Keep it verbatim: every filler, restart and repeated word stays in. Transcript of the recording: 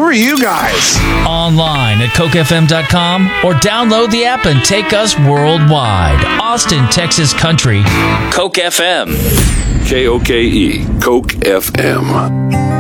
are you guys? Online at coke f m dot com or download the app and take us worldwide. Austin, Texas Country, Coke F M. K O K E, Coke F M.